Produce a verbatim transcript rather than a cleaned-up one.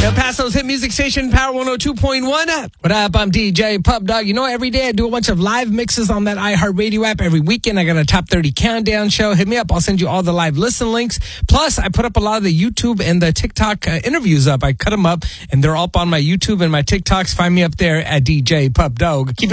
El Paso's hit music station, Power one oh two point one. What up? I'm D J Pub Dog. You know, every day I do a bunch of live mixes on that iHeartRadio app. Every weekend I got a top thirty countdown show. Hit me up. I'll send you all the live listen links. Plus, I put up a lot of the YouTube and the TikTok uh, interviews up. I cut them up, and they're up on my YouTube and my TikToks. Find me up there at D J Pub Dog. Keep